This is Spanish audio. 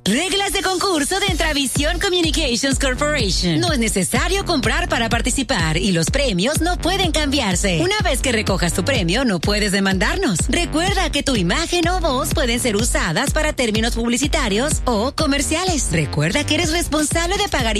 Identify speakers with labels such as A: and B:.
A: Reglas de concurso de Intravisión Communications Corporation. No es necesario comprar para participar y los premios no pueden cambiarse. Una vez que recojas tu premio, no puedes demandarnos. Recuerda que tu imagen o voz pueden ser usadas para términos publicitarios o comerciales. Recuerda que eres responsable de pagar